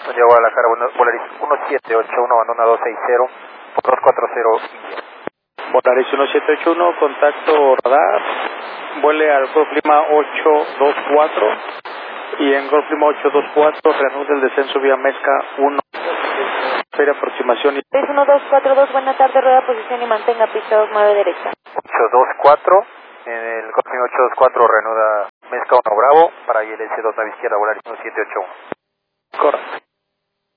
Llegó a Guadalajara, Volaris 1781, abandona 260, por 240 India. Volaris 1781, contacto radar, vuele al Golf Lima 824 y en Golf Lima 824 reanude el descenso vía Mezca 1. Espera aproximación. 61242, buena tarde, rueda posición y mantenga pista 29 derecha. 824, en el Golf Lima 824 reanuda Mezca 1 Bravo, para ILS 2 nave izquierda, Volaris 1781. Correcto.